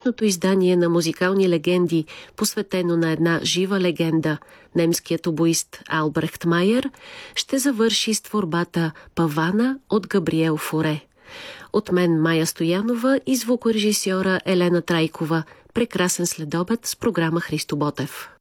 днешното издание на Музикални легенди, посветено на една жива легенда, немският обоист Албрехт Майер, ще завърши с творбата «Павана» от Габриел Форе. От мен Майя Стоянова и звукорежисьора Елена Трайкова. Прекрасен следобед с програма Христо Ботев.